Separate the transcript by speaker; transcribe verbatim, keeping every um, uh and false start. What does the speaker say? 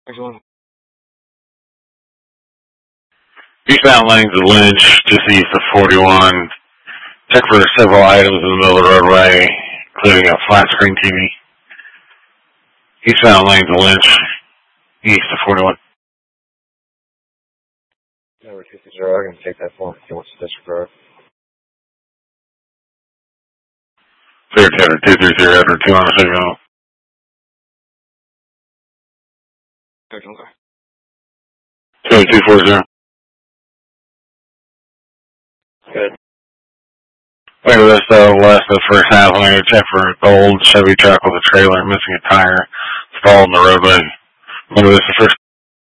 Speaker 1: Excellent.
Speaker 2: Eastbound lanes of Lynch, just east of forty-one. Check for several items in the middle of the roadway, including a flat screen T V. Eastbound lanes of Lynch, east of forty-one.
Speaker 1: Number two six zero, I'm going to take that phone. He wants to disregard.
Speaker 2: Clear Taylor two three zero after two on the signal.
Speaker 1: Excellent.
Speaker 2: two two four zero.
Speaker 1: Good.
Speaker 2: Wait with us though, west of first half lane, check for a gold Chevy truck with a trailer missing a tire, stalled in the roadway. Wait with us the first